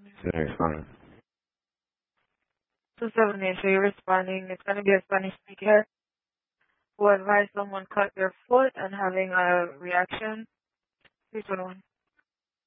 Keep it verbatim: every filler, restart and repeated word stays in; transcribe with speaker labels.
Speaker 1: Very fine.
Speaker 2: two seven eight, so you're responding. It's going to be a Spanish speaker who advised someone cut their foot and having a reaction. three twenty-one.